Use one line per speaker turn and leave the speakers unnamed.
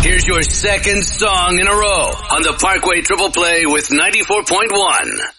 Here's your second song in a row on the Parkway Triple Play with 94.1.